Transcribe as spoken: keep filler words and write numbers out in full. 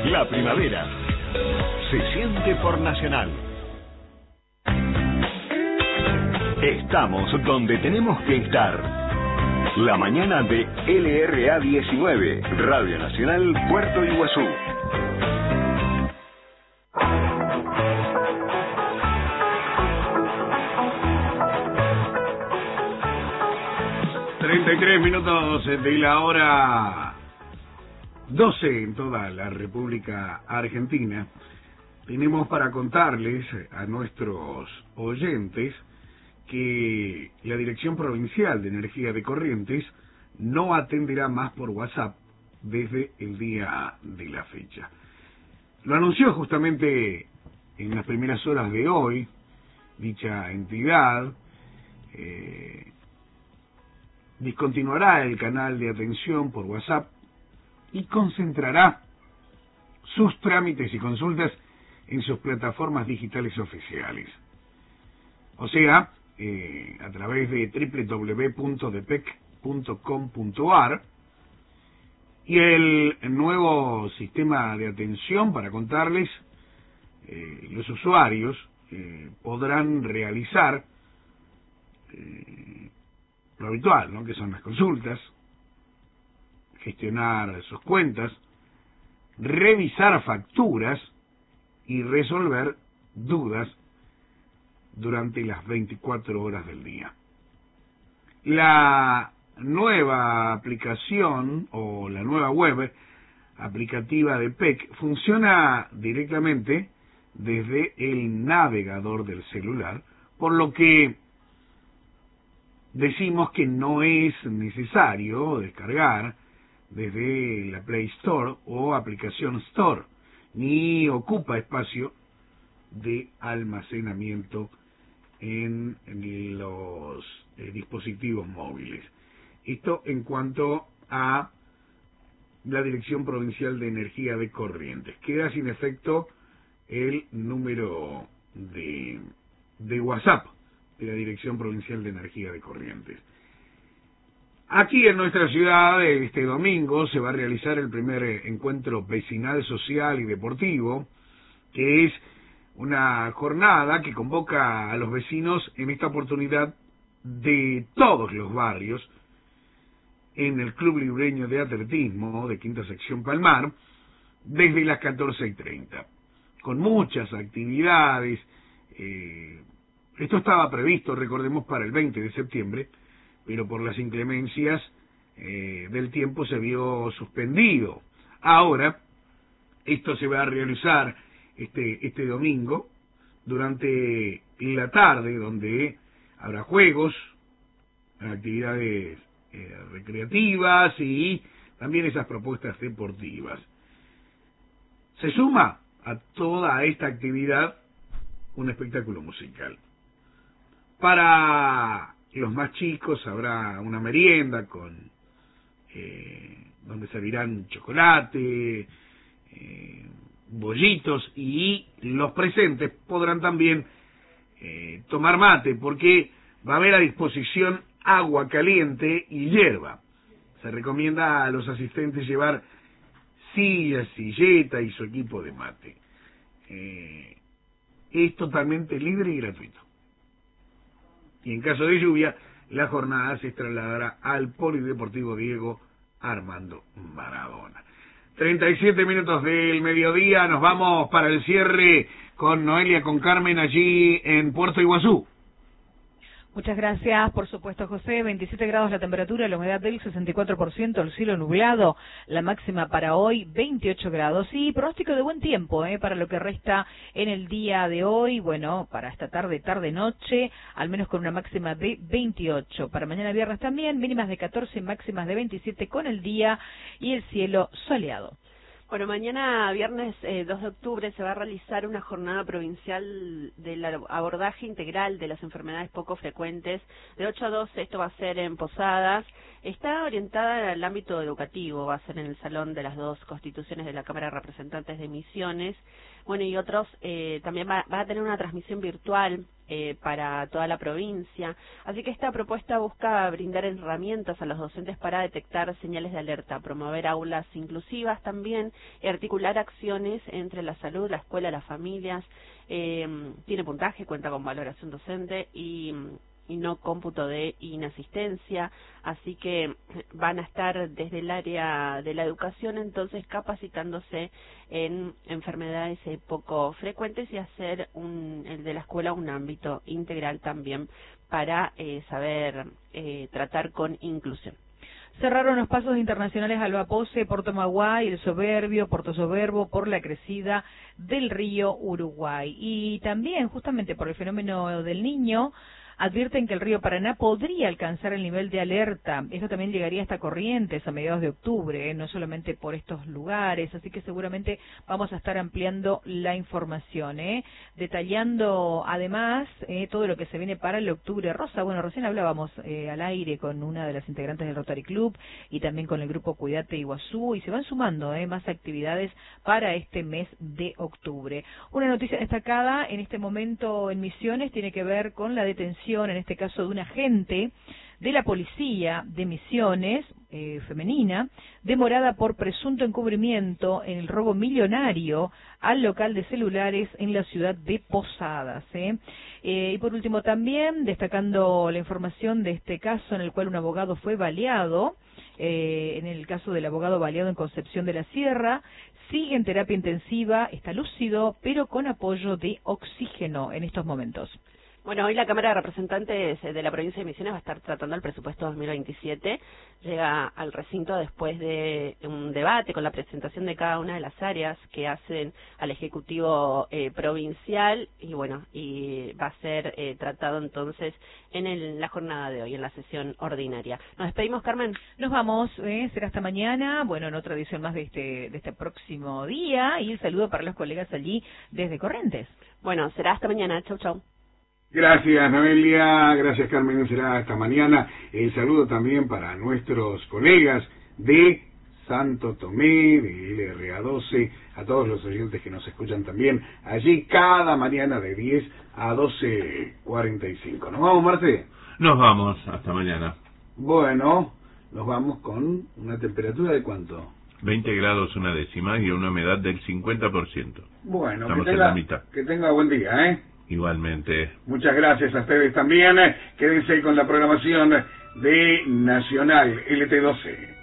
La primavera se siente por Nacional. Estamos donde tenemos que estar. La mañana de L R A diecinueve, Radio Nacional Puerto Iguazú. treinta y tres minutos de la hora doce en toda la República Argentina. Tenemos para contarles a nuestros oyentes que la Dirección Provincial de Energía de Corrientes no atenderá más por WhatsApp desde el día de la fecha. Lo anunció justamente en las primeras horas de hoy dicha entidad. Eh, discontinuará el canal de atención por WhatsApp y concentrará sus trámites y consultas en sus plataformas digitales oficiales. O sea, eh, a través de doble u doble u doble u punto depec punto com punto ar, y el nuevo sistema de atención, para contarles, eh, los usuarios eh, podrán realizar eh, lo habitual, ¿no?, que son las consultas, gestionar sus cuentas, revisar facturas y resolver dudas durante las veinticuatro horas del día. La nueva aplicación o la nueva web aplicativa de P E C funciona directamente desde el navegador del celular, por lo que decimos que no es necesario descargar desde la Play Store o aplicación Store, ni ocupa espacio de almacenamiento en los eh, dispositivos móviles. Esto en cuanto a la Dirección Provincial de Energía de Corrientes. Queda sin efecto el número de, de WhatsApp de la Dirección Provincial de Energía de Corrientes. Aquí en nuestra ciudad, este domingo, se va a realizar el primer encuentro vecinal, social y deportivo, que es una jornada que convoca a los vecinos, en esta oportunidad de todos los barrios, en el Club Libreño de Atletismo de Quinta Sección Palmar, desde las catorce y treinta, con muchas actividades. Eh, esto estaba previsto, recordemos, para el veinte de septiembre, pero por las inclemencias eh, del tiempo se vio suspendido. Ahora, esto se va a realizar este, este domingo, durante la tarde, donde habrá juegos, actividades eh, recreativas y también esas propuestas deportivas. Se suma a toda esta actividad un espectáculo musical. Para los más chicos habrá una merienda con eh, donde servirán chocolate, eh, bollitos, y los presentes podrán también eh, tomar mate, porque va a haber a disposición agua caliente y hierba. Se recomienda a los asistentes llevar sillas, silleta y su equipo de mate. Eh, es totalmente libre y gratuito. Y en caso de lluvia, la jornada se trasladará al Polideportivo Diego Armando Maradona. treinta y siete minutos del mediodía, nos vamos para el cierre con Noelia, con Carmen, allí en Puerto Iguazú. Muchas gracias, por supuesto, José. veintisiete grados la temperatura, la humedad del sesenta y cuatro por ciento, el cielo nublado, la máxima para hoy veintiocho grados. Y pronóstico de buen tiempo eh, para lo que resta en el día de hoy, bueno, para esta tarde, tarde-noche, al menos con una máxima de veintiocho. Para mañana viernes también, mínimas de catorce, máximas de veintisiete con el día y el cielo soleado. Bueno, mañana viernes eh, dos de octubre se va a realizar una jornada provincial del abordaje integral de las enfermedades poco frecuentes. De ocho a doce esto va a ser en Posadas. Está orientada al ámbito educativo, va a ser en el Salón de las dos Constituciones de la Cámara de Representantes de Misiones. Bueno, y otros, eh, también va, va a tener una transmisión virtual eh, para toda la provincia. Así que esta propuesta busca brindar herramientas a los docentes para detectar señales de alerta, promover aulas inclusivas también y articular acciones entre la salud, la escuela, las familias. Eh, tiene puntaje, cuenta con valoración docente y y no cómputo de inasistencia, así que van a estar desde el área de la educación entonces capacitándose en enfermedades eh, poco frecuentes y hacer un, el de la escuela un ámbito integral también para eh, saber eh, tratar con inclusión. Cerraron los pasos internacionales Alba Pose, Puerto Maguay, El Soberbio, Puerto Soberbo, por la crecida del río Uruguay. Y también, justamente por el fenómeno del Niño, advierten que el río Paraná podría alcanzar el nivel de alerta. Esto también llegaría hasta Corrientes a mediados de octubre, ¿eh? No solamente por estos lugares, así que seguramente vamos a estar ampliando la información, ¿eh? Detallando además eh, todo lo que se viene para el octubre rosa. Bueno, recién hablábamos eh, al aire con una de las integrantes del Rotary Club y también con el grupo Cuidate Iguazú, y se van sumando ¿eh? más actividades para este mes de octubre. Una noticia destacada en este momento en Misiones tiene que ver con la detención, en este caso de un agente de la policía de Misiones, eh, femenina, demorada por presunto encubrimiento en el robo millonario al local de celulares en la ciudad de Posadas. ¿eh? Eh, y por último también, destacando la información de este caso en el cual un abogado fue baleado, eh, en el caso del abogado baleado en Concepción de la Sierra, sigue en terapia intensiva, está lúcido, pero con apoyo de oxígeno en estos momentos. Bueno, hoy la Cámara de Representantes de la provincia de Misiones va a estar tratando el presupuesto dos mil veintisiete. Llega al recinto después de un debate con la presentación de cada una de las áreas que hacen al Ejecutivo eh, provincial y bueno, y va a ser eh, tratado entonces en el, la jornada de hoy, en la sesión ordinaria. Nos despedimos, Carmen. Nos vamos, eh, será hasta mañana, bueno, en otra edición más de este, de este próximo día, y el saludo para los colegas allí desde Corrientes. Bueno, será hasta mañana. Chau, chau. Gracias, Noelia. Gracias, Carmen. Será hasta mañana. El saludo también para nuestros colegas de Santo Tomé, de L R A doce, a todos los oyentes que nos escuchan también allí cada mañana de diez a doce cuarenta y cinco. ¿Nos vamos, Marce? Nos vamos. Hasta mañana. Bueno, nos vamos con una temperatura de ¿cuánto? veinte grados una décima y una humedad del cincuenta por ciento. Bueno, estamos que tenga, tenga, en la mitad. Que tenga buen día, ¿eh? Igualmente. Muchas gracias a ustedes también. Quédense con la programación de Nacional L T doce.